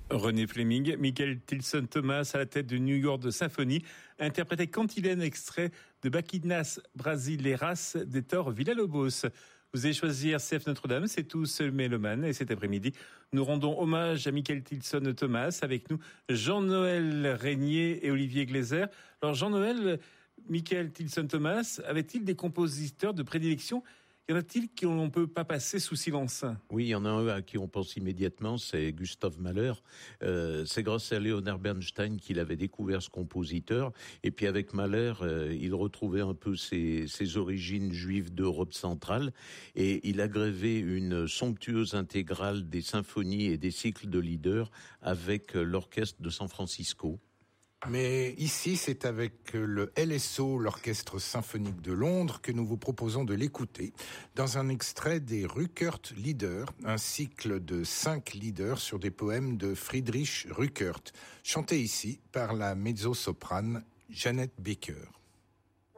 René Fleming, Michael Tilson Thomas à la tête de New York Symphony interprétait Cantilène, extrait de Baquinas Brasileiras d'Hector Villa-Lobos. Vous allez choisir RCF Notre-Dame, c'est tous mélomanes. Et cet après-midi, nous rendons hommage à Michael Tilson Thomas. Avec nous, Jean-Noël Régnier et Olivier Gleiser. Alors Jean-Noël, Michael Tilson Thomas, avait-il des compositeurs de prédilection ? Y en a-t-il qu'on ne peut pas passer sous silence ? Oui, il y en a un à qui on pense immédiatement, c'est Gustav Mahler. C'est grâce à Leonard Bernstein qu'il avait découvert ce compositeur. Et puis avec Mahler, il retrouvait un peu ses origines juives d'Europe centrale. Et il a grévé une somptueuse intégrale des symphonies et des cycles de Lieder avec l'orchestre de San Francisco. Mais ici, c'est avec le LSO, l'Orchestre Symphonique de Londres, que nous vous proposons de l'écouter dans un extrait des Ruckert Lieder, un cycle de 5 lieder sur des poèmes de Friedrich Ruckert, chanté ici par la mezzo-soprane Jeanette Baker.